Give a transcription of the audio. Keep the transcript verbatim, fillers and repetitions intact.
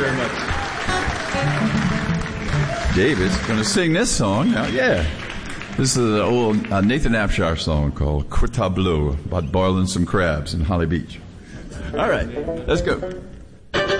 very much. David's going to sing this song now. Yeah. This is an old uh, Nathan Abshire song called Quit Tableau about boiling some crabs in Holly Beach. All right, let's go.